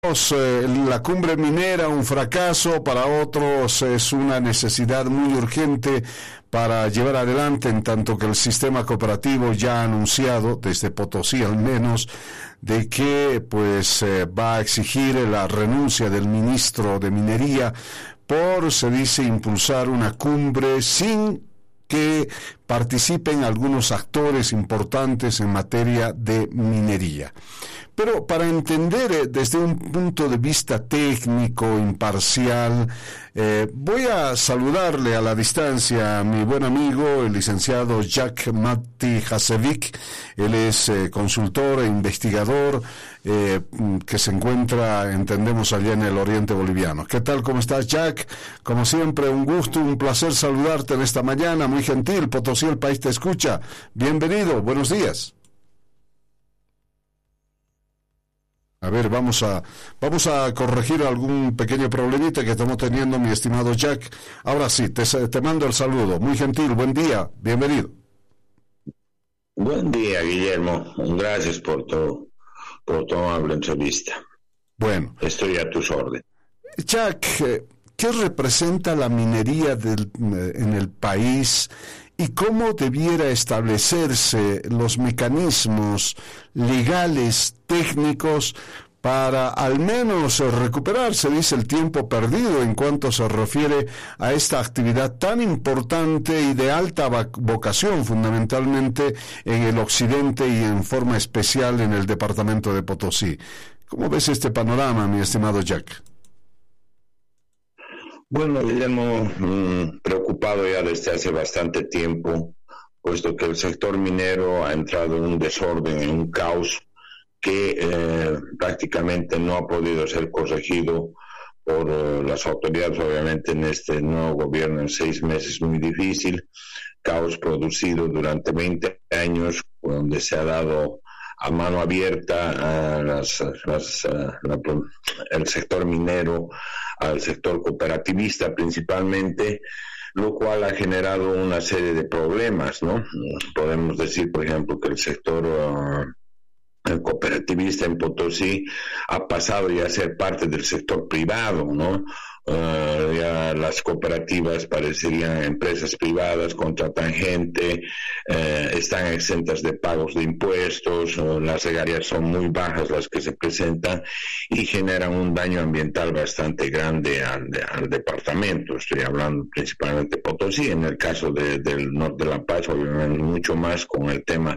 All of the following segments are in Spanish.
La cumbre minera, un fracaso, para otros es una necesidad muy urgente para llevar adelante, en tanto que el sistema cooperativo ya ha anunciado, desde Potosí al menos, de que va a exigir la renuncia del ministro de Minería por, se dice, impulsar una cumbre sin que participen algunos actores importantes en materia de minería. Pero para entender desde un punto de vista técnico, imparcial, voy a saludarle a la distancia a mi buen amigo, el licenciado Jack Matti Hasevic. Él es consultor e investigador que se encuentra, entendemos, allá en el oriente boliviano. ¿Qué tal? ¿Cómo estás, Jack? Como siempre, un gusto, un placer saludarte en esta mañana, muy gentil. Potosí, el país te escucha. Bienvenido, buenos días. A ver, vamos a corregir algún pequeño problemita que estamos teniendo, mi estimado Jack. Ahora sí, te mando el saludo. Muy gentil, buen día, bienvenido. Buen día, Guillermo. Gracias por tu amable entrevista. Bueno. Estoy a tus órdenes. Jack, ¿qué representa la minería en el país? ¿Y cómo debiera establecerse los mecanismos legales, técnicos, para al menos recuperar, se dice, el tiempo perdido en cuanto se refiere a esta actividad tan importante y de alta vocación, fundamentalmente en el occidente y en forma especial en el departamento de Potosí? ¿Cómo ves este panorama, mi estimado Jack? Bueno, Guillermo, preocupado ya desde hace bastante tiempo, puesto que el sector minero ha entrado en un desorden, en un caos que prácticamente no ha podido ser corregido por las autoridades. Obviamente en este nuevo gobierno en 6 meses muy difícil, caos producido durante 20 años, donde se ha dado a mano abierta el sector minero, al sector cooperativista principalmente, lo cual ha generado una serie de problemas, ¿no? Podemos decir, por ejemplo, que el sector el cooperativista en Potosí ha pasado ya a ser parte del sector privado, ¿no? Ya las cooperativas parecerían empresas privadas, contratan gente, están exentas de pagos de impuestos, las regalías son muy bajas las que se presentan y generan un daño ambiental bastante grande al departamento. Estoy hablando principalmente de Potosí, en el caso del norte de La Paz, obviamente mucho más con el tema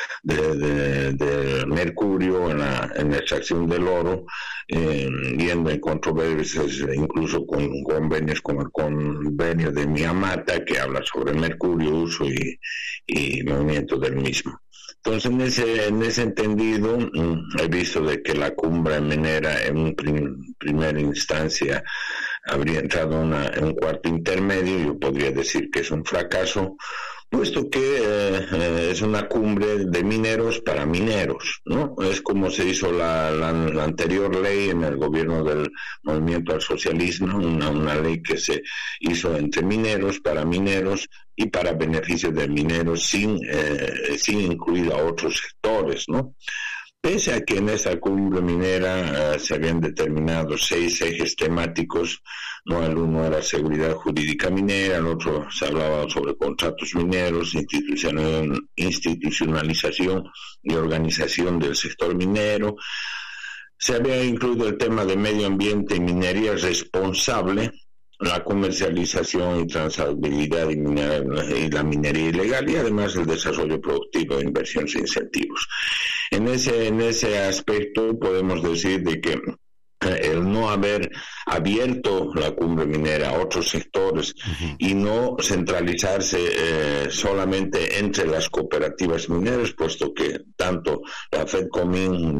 de mercurio en la extracción del oro, yendo en controversias incluso con convenios como el convenio de Miamata, que habla sobre mercurio, uso y movimiento del mismo. Entonces, en ese entendido, he visto de que la cumbre minera en primera instancia habría entrado en un cuarto intermedio. Yo podría decir que es un fracaso, puesto que es una cumbre de mineros para mineros, ¿no? Es como se hizo la anterior ley en el gobierno del Movimiento al Socialismo, una ley que se hizo entre mineros, para mineros y para beneficio de mineros, sin incluir a otros sectores, ¿no? Pese a que en esta cumbre minera se habían determinado 6 ejes temáticos, ¿no? El uno era seguridad jurídica minera, el otro se hablaba sobre contratos mineros, institucionalización y organización del sector minero. Se había incluido el tema de medio ambiente y minería responsable, la comercialización y trazabilidad y la minería ilegal, y además el desarrollo productivo de inversiones e incentivos. En ese aspecto podemos decir de que el no haber abierto la cumbre minera a otros sectores y no centralizarse solamente entre las cooperativas mineras, puesto que tanto la FEDCOMIN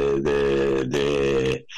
de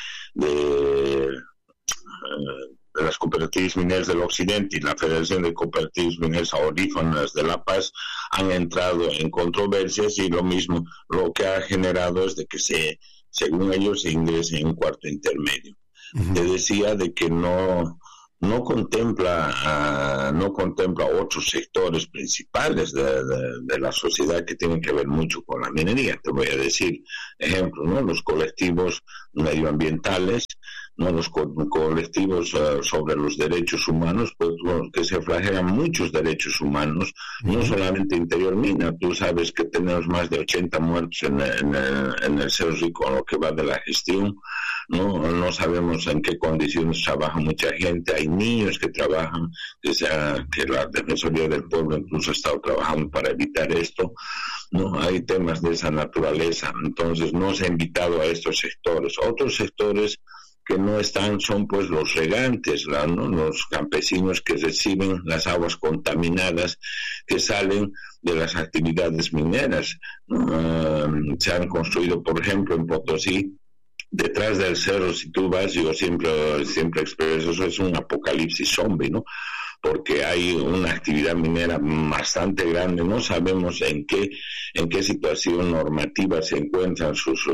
las cooperativas mineras del occidente y la Federación de Cooperativas Mineras Auríferas de La Paz han entrado en controversias, y lo mismo lo que ha generado es de que según ellos se ingrese en un cuarto intermedio. Te decía de que no no contempla otros sectores principales de la sociedad que tienen que ver mucho con la minería. Te voy a decir ejemplos, ¿no? Los colectivos medioambientales, ¿no? Los colectivos sobre los derechos humanos, pues, que se flagelan muchos derechos humanos, no solamente interior mina. Tú sabes que tenemos más de 80 muertos en el Cerro Rico, lo que va de la gestión. No sabemos en qué condiciones trabaja mucha gente. Hay niños que trabajan, que la Defensoría del Pueblo incluso ha estado trabajando para evitar esto. No hay temas de esa naturaleza. Entonces no se ha invitado a estos sectores. Otros sectores que no están son pues los regantes, ¿no? Los campesinos que reciben las aguas contaminadas que salen de las actividades mineras. Se han construido, por ejemplo, en Potosí, detrás del cerro, si tú vas, yo siempre expreso, eso es un apocalipsis zombie, ¿no? Porque hay una actividad minera bastante grande. No sabemos en qué situación normativa se encuentran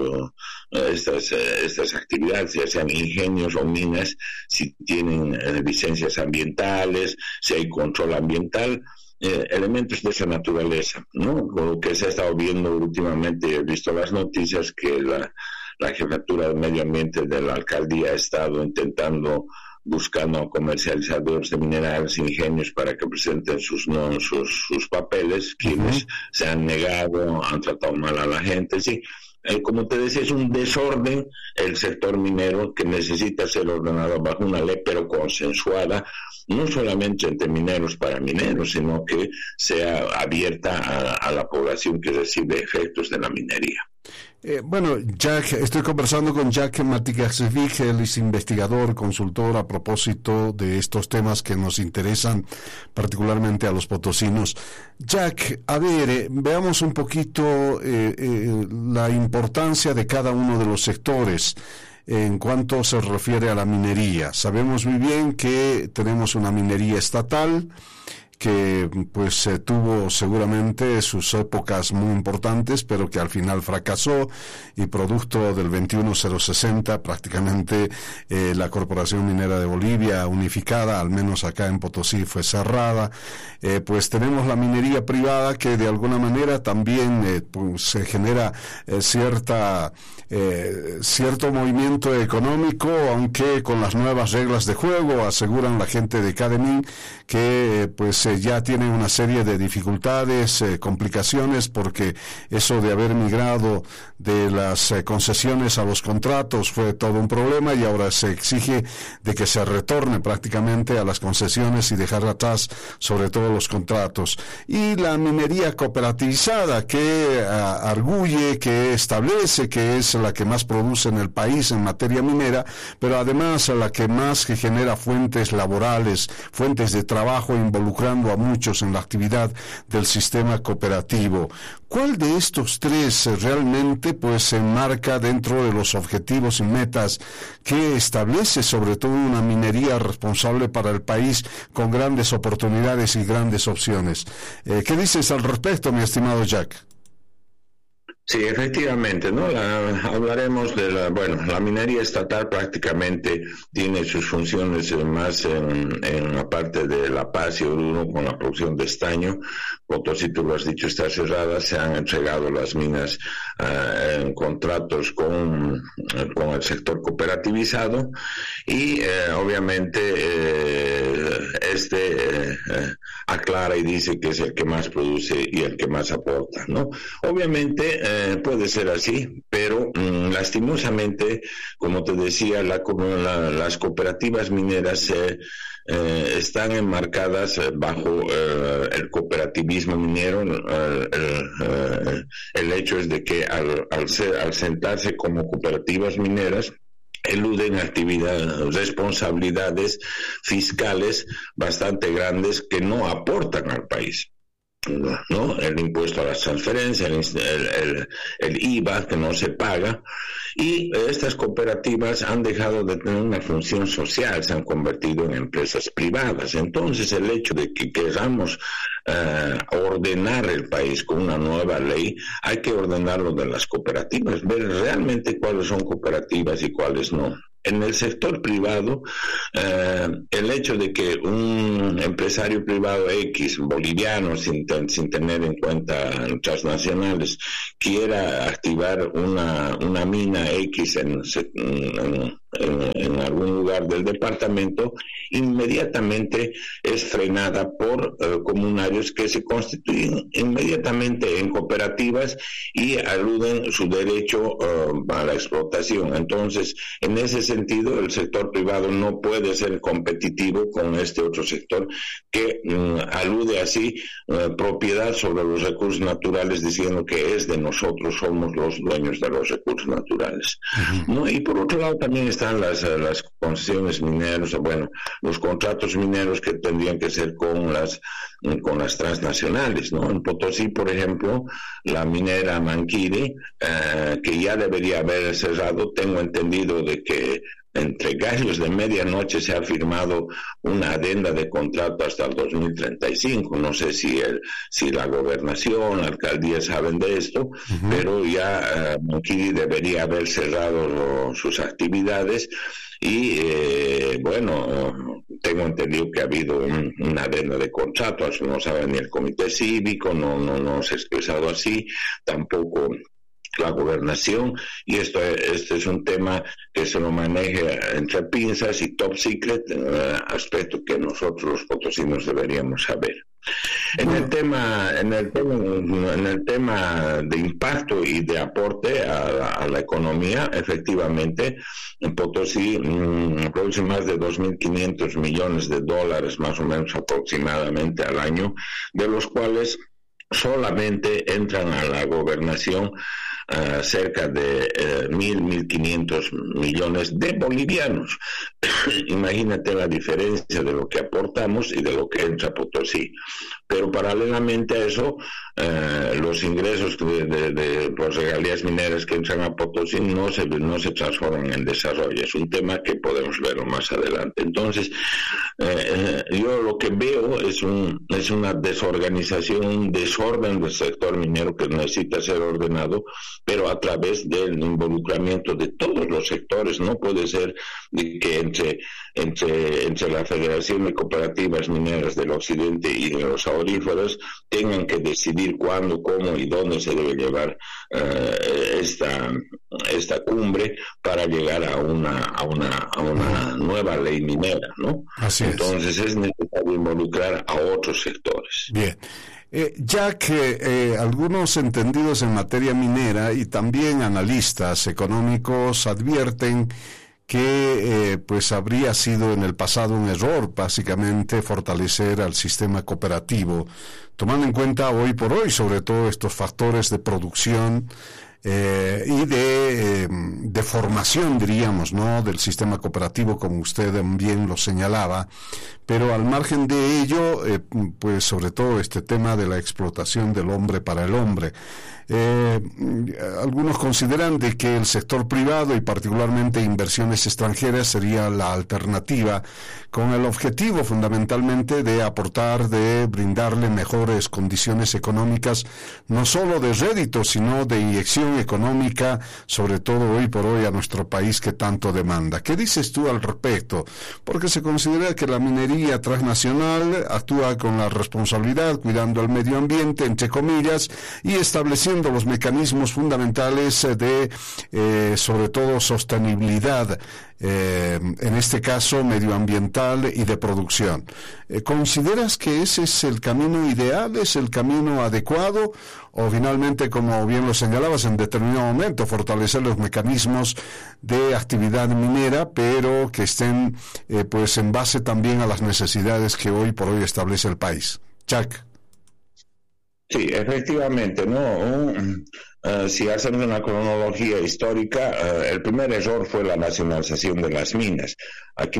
estas actividades, ya sean ingenios o minas, si tienen licencias ambientales, si hay control ambiental. Elementos de esa naturaleza, ¿no? Lo que se ha estado viendo últimamente, he visto las noticias que la jefatura de medio ambiente de la alcaldía ha estado buscando a comercializadores de minerales, ingenios, para que presenten sus papeles, quienes se han negado, han tratado mal a la gente, sí. Como te decía, es un desorden el sector minero que necesita ser ordenado bajo una ley, pero consensuada, no solamente entre mineros para mineros, sino que sea abierta a la población que recibe efectos de la minería. Bueno, Jack, estoy conversando con Jack Matigasevic, él es investigador, consultor a propósito de estos temas que nos interesan particularmente a los potosinos. Jack, a ver, veamos un poquito la importancia de cada uno de los sectores en cuanto se refiere a la minería. Sabemos muy bien que tenemos una minería estatal que pues tuvo seguramente sus épocas muy importantes, pero que al final fracasó, y producto del 21060 prácticamente la Corporación Minera de Bolivia unificada, al menos acá en Potosí, fue cerrada. Pues tenemos la minería privada que de alguna manera también pues genera cierto movimiento económico, aunque con las nuevas reglas de juego, aseguran la gente de Cademin, que pues ya tiene una serie de dificultades, complicaciones, porque eso de haber migrado de las concesiones a los contratos fue todo un problema, y ahora se exige de que se retorne prácticamente a las concesiones y dejar atrás sobre todo los contratos. Y la minería cooperativizada, que arguye, que establece que es la que más produce en el país en materia minera, pero además la que más genera fuentes laborales, fuentes de trabajo, involucrando a muchos en la actividad del sistema cooperativo. ¿Cuál de estos tres realmente pues se enmarca dentro de los objetivos y metas que establece sobre todo una minería responsable para el país, con grandes oportunidades y grandes opciones? ¿Qué dices al respecto, mi estimado Jack? Sí, efectivamente, ¿no? Hablaremos de la minería estatal prácticamente tiene sus funciones más en la parte de La Paz y Oruro, con la producción de estaño. Potosí, tú lo has dicho, está cerrada, se han entregado las minas en contratos con el sector cooperativizado, y obviamente aclara y dice que es el que más produce y el que más aporta, ¿no? Obviamente puede ser así, pero lastimosamente, como te decía, las cooperativas mineras están enmarcadas bajo el cooperativismo minero. El hecho es de que al sentarse como cooperativas mineras, eluden responsabilidades fiscales bastante grandes que no aportan al país, ¿no? El impuesto a las transferencias, el IVA que no se paga, y estas cooperativas han dejado de tener una función social, se han convertido en empresas privadas. Entonces, el hecho de que queramos ordenar el país con una nueva ley, hay que ordenarlo de las cooperativas, ver realmente cuáles son cooperativas y cuáles no. en el sector privado, el hecho de que un empresario privado X, boliviano, sin tener en cuenta transnacionales, quiera activar una mina X en algún lugar del departamento, inmediatamente es frenada por comunarios que se constituyen inmediatamente en cooperativas y aluden su derecho a la explotación. Entonces, en ese sentido, el sector privado no puede ser competitivo con este otro sector que alude así propiedad sobre los recursos naturales, diciendo que es de nosotros, somos los dueños de los recursos naturales. ¿No? Y por otro lado también están las concesiones mineras, bueno, los contratos mineros que tendrían que ser con las transnacionales, ¿no? En Potosí, por ejemplo, la minera Manquiri, que ya debería haber cerrado, tengo entendido de que entre gallos de medianoche se ha firmado una adenda de contrato hasta el 2035. No sé si la gobernación, la alcaldía saben de esto, pero ya Manquiri debería haber cerrado sus actividades y bueno, tengo entendido que ha habido una adenda de contrato, eso no sabe ni el comité cívico, no se ha expresado así, tampoco la gobernación, y este es un tema que se lo maneja entre pinzas y top secret, aspecto que nosotros los potosinos deberíamos saber. En el tema de impacto y de aporte a la economía, efectivamente, en Potosí produce más de 2.500 millones de dólares, más o menos aproximadamente al año, de los cuales solamente entran a la gobernación cerca de 1.500 millones de bolivianos. Imagínate la diferencia de lo que aportamos y de lo que entra a Potosí. Pero paralelamente a eso, los ingresos de las regalías mineras que entran a Potosí no se transforman en desarrollo. Es un tema que podemos verlo más adelante. Entonces, yo lo que veo es una desorganización, un desorden del sector minero que necesita ser ordenado, pero a través del involucramiento de todos los sectores. No puede ser que entre la Federación de Cooperativas Mineras del Occidente y los auríferos tengan que decidir cuándo, cómo y dónde se debe llevar esta cumbre para llegar a una nueva ley minera, ¿no? Así es. Entonces es necesario involucrar a otros sectores. Bien. Ya que algunos entendidos en materia minera y también analistas económicos advierten que pues habría sido en el pasado un error básicamente fortalecer al sistema cooperativo, tomando en cuenta hoy por hoy sobre todo estos factores de producción y de formación, diríamos, ¿no?, del sistema cooperativo, como usted bien lo señalaba. Pero al margen de ello, pues sobre todo este tema de la explotación del hombre para el hombre. Algunos consideran de que el sector privado y particularmente inversiones extranjeras sería la alternativa, con el objetivo fundamentalmente de aportar, de brindarle mejores condiciones económicas, no solo de rédito, sino de inyección económica, sobre todo hoy por hoy a nuestro país que tanto demanda. ¿Qué dices tú al respecto? Porque se considera que la minería transnacional actúa con la responsabilidad, cuidando el medio ambiente, entre comillas, y estableciendo los mecanismos fundamentales de, sobre todo, sostenibilidad, en este caso medioambiental y de producción. ¿Consideras que ese es el camino ideal, es el camino adecuado, o finalmente, como bien lo señalabas, en determinado momento fortalecer los mecanismos de actividad minera, pero que estén pues en base también a las necesidades que hoy por hoy establece el país? Jack. Sí, efectivamente, ¿no? Si hacemos una cronología histórica, el primer error fue la nacionalización de las minas. Aquí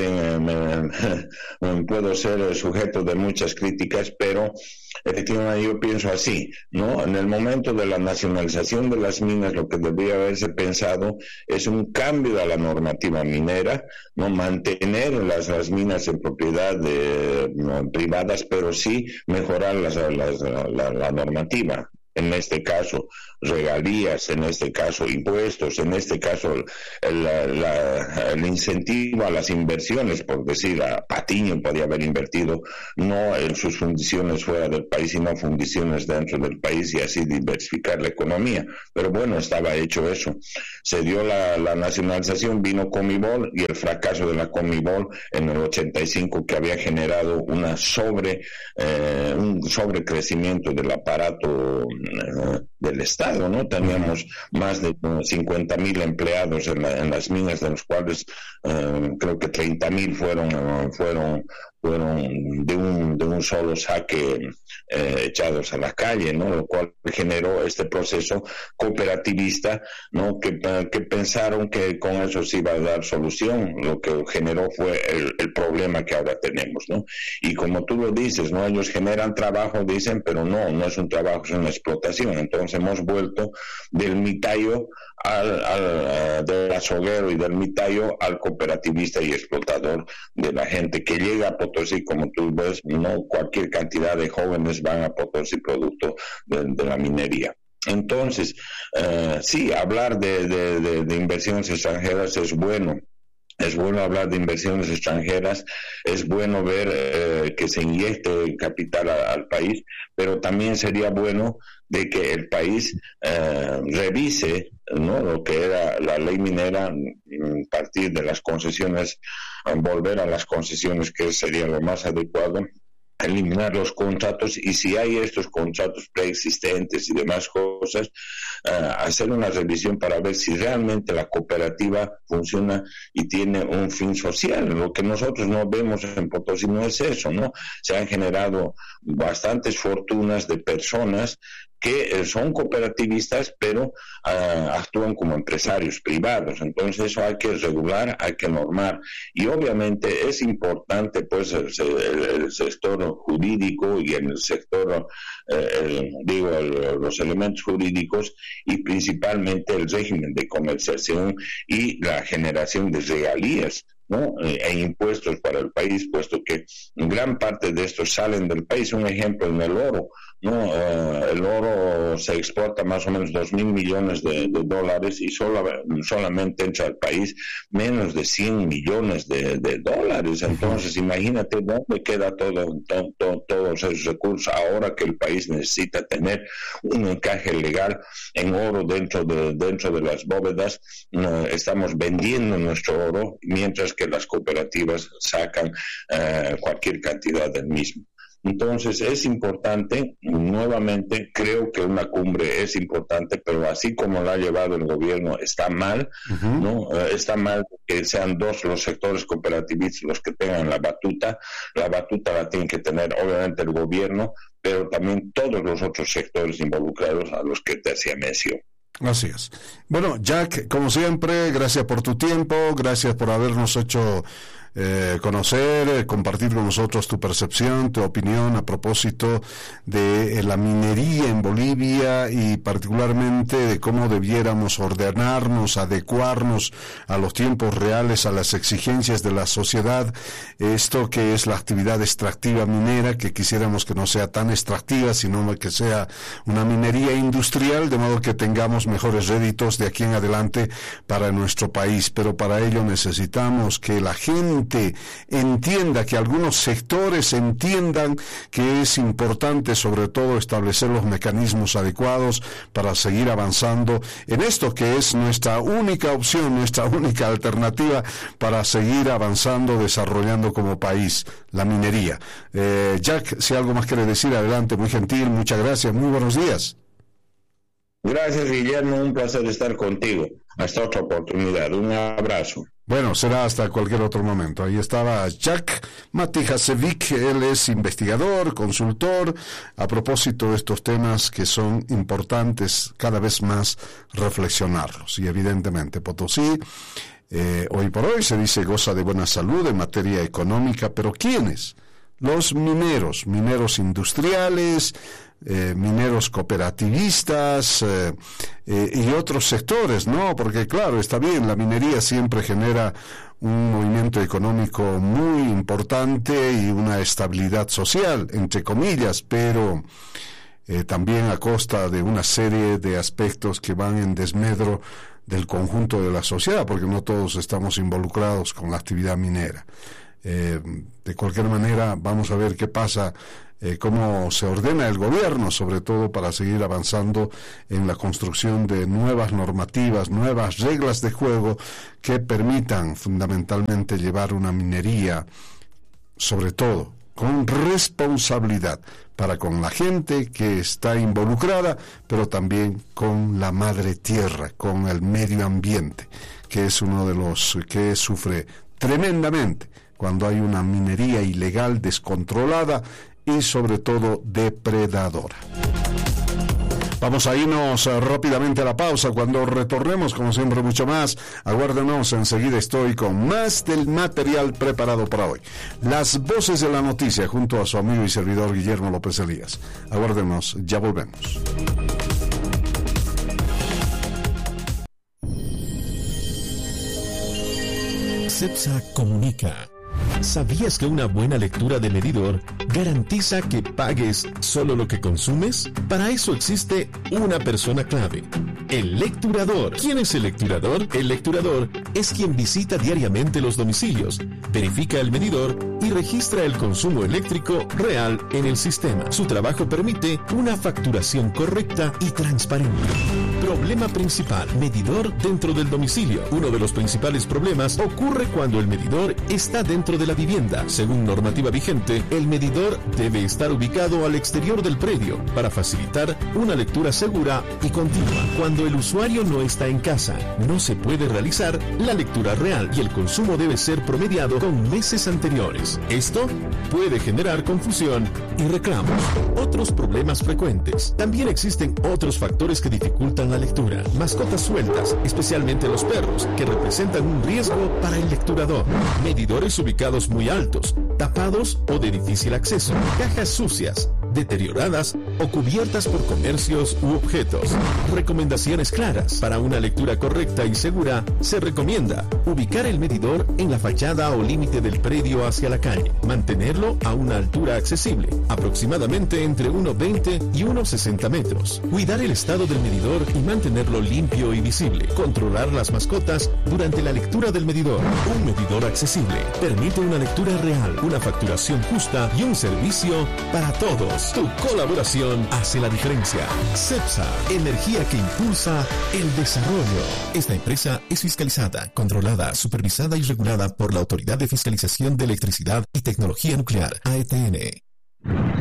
puedo ser sujeto de muchas críticas, pero efectivamente yo pienso así, ¿no? En el momento de la nacionalización de las minas, lo que debería haberse pensado es un cambio a la normativa minera, no mantener las minas en propiedad privadas, pero sí mejorar la normativa. en este caso regalías, en este caso impuestos, en este caso el incentivo a las inversiones, por decir, a Patiño podía haber invertido no en sus fundiciones fuera del país, sino fundiciones dentro del país y así diversificar la economía. Pero bueno, estaba hecho eso. Se dio la nacionalización, vino Comibol y el fracaso de la Comibol en el 85 que había generado un sobrecrecimiento del aparato del Estado, ¿no? Teníamos más de 50,000 empleados en las minas, de los cuales creo que 30,000 fueron de un solo saque echados a la calle, ¿no? Lo cual generó este proceso cooperativista, ¿no? Que pensaron que con eso se iba a dar solución. Lo que generó fue el problema que ahora tenemos, ¿no? Y como tú lo dices, ¿no? Ellos generan trabajo, dicen, pero no es un trabajo, es una explotación. Entonces hemos vuelto del mitayo del azoguero y del mitayo al cooperativista y explotador de la gente que llega a Potosí. Como tú ves, no cualquier cantidad de jóvenes van a Potosí producto de la minería. Entonces, sí, hablar de inversiones extranjeras es bueno. Es bueno hablar de inversiones extranjeras, es bueno ver que se inyecte capital al país, pero también sería bueno de que el país revise, ¿no?, lo que era la ley minera, partir de las concesiones, volver a las concesiones, que sería lo más adecuado, eliminar los contratos, y si hay estos contratos preexistentes y demás cosas, hacer una revisión para ver si realmente la cooperativa funciona y tiene un fin social. Lo que nosotros no vemos en Potosí no es eso, ¿no? Se han generado bastantes fortunas de personas que son cooperativistas, pero actúan como empresarios privados. Entonces eso hay que regular, hay que normar, y obviamente es importante pues el sector jurídico y en el sector, los elementos jurídicos, y principalmente el régimen de comercialización y la generación de regalías, ¿no?, e impuestos para el país, puesto que gran parte de estos salen del país. Un ejemplo en el oro, ¿no? El oro se exporta más o menos 2,000 millones de dólares y solamente entra al país menos de 100 millones de dólares. Entonces imagínate dónde queda todos esos recursos ahora que el país necesita tener un encaje legal en oro dentro de las bóvedas. Estamos vendiendo nuestro oro mientras que las cooperativas sacan cualquier cantidad del mismo. Entonces es importante, nuevamente, creo que una cumbre es importante, pero así como la ha llevado el gobierno está mal, ¿no? Está mal que sean dos los sectores cooperativistas los que tengan la batuta la tiene que tener obviamente el gobierno, pero también todos los otros sectores involucrados a los que te hacía mención. Así es. Bueno, Jack, como siempre, gracias por tu tiempo, gracias por habernos hecho conocer, compartir con nosotros tu percepción, tu opinión a propósito de la minería en Bolivia y particularmente de cómo debiéramos ordenarnos, adecuarnos a los tiempos reales, a las exigencias de la sociedad. Esto que es la actividad extractiva minera, que quisiéramos que no sea tan extractiva, sino que sea una minería industrial, de modo que tengamos mejores réditos de aquí en adelante para nuestro país. Pero para ello necesitamos que la gente entienda, que algunos sectores entiendan que es importante sobre todo establecer los mecanismos adecuados para seguir avanzando en esto que es nuestra única opción, nuestra única alternativa para seguir avanzando, desarrollando como país la minería. Jack, si algo más quiere decir, adelante, muy gentil, muchas gracias, muy buenos días. Gracias, Guillermo, un placer estar contigo. Hasta otra oportunidad, un abrazo. Bueno, será hasta cualquier otro momento. Ahí estaba Jack Matijasevic, él es investigador, consultor, a propósito de estos temas que son importantes cada vez más reflexionarlos. Y evidentemente Potosí, hoy por hoy se dice goza de buena salud en materia económica, pero ¿quiénes? Los mineros industriales, mineros cooperativistas y otros sectores, ¿no? Porque claro, está bien, la minería siempre genera un movimiento económico muy importante y una estabilidad social, entre comillas, pero también a costa de una serie de aspectos que van en desmedro del conjunto de la sociedad, porque no todos estamos involucrados con la actividad minera. De cualquier manera, vamos a ver qué pasa, cómo se ordena el gobierno, sobre todo para seguir avanzando en la construcción de nuevas normativas, nuevas reglas de juego que permitan fundamentalmente llevar una minería, sobre todo con responsabilidad para con la gente que está involucrada, pero también con la madre tierra, con el medio ambiente, que es uno de los que sufre tremendamente cuando hay una minería ilegal, descontrolada y sobre todo depredadora. Vamos a irnos rápidamente a la pausa. Cuando retornemos, como siempre, mucho más. Aguárdenos, enseguida estoy con más del material preparado para hoy. Las voces de la noticia, junto a su amigo y servidor Guillermo López Elías. Aguárdenos, ya volvemos. CEPSA comunica. ¿Sabías que una buena lectura de medidor garantiza que pagues solo lo que consumes? Para eso existe una persona clave: el lecturador. ¿Quién es el lecturador? El lecturador es quien visita diariamente los domicilios, verifica el medidor y registra el consumo eléctrico real en el sistema. Su trabajo permite una facturación correcta y transparente. Problema principal: medidor dentro del domicilio. Uno de los principales problemas ocurre cuando el medidor está dentro de la vivienda. Según normativa vigente, el medidor debe estar ubicado al exterior del predio para facilitar una lectura segura y continua. Cuando el usuario no está en casa, no se puede realizar la lectura real y el consumo debe ser promediado con meses anteriores. Esto puede generar confusión y reclamos. Otros problemas frecuentes: también existen otros factores que dificultan la lectura. Mascotas sueltas, especialmente los perros, que representan un riesgo para el lecturador. Medidores ubicados muy altos, tapados o de difícil acceso. Cajas sucias, deterioradas o cubiertas por comercios u objetos. Recomendaciones claras. Para una lectura correcta y segura, se recomienda ubicar el medidor en la fachada o límite del predio hacia la calle. Mantenerlo a una altura accesible, aproximadamente entre 1,20 y 1,60 metros. Cuidar el estado del medidor y mantenerlo limpio y visible. Controlar las mascotas durante la lectura del medidor. Un medidor accesible permite una lectura real, una facturación justa y un servicio para todos. Tu colaboración hace la diferencia. CEPSA, energía que impulsa el desarrollo. Esta empresa es fiscalizada, controlada, supervisada y regulada por la Autoridad de Fiscalización de Electricidad y Tecnología Nuclear, AETN.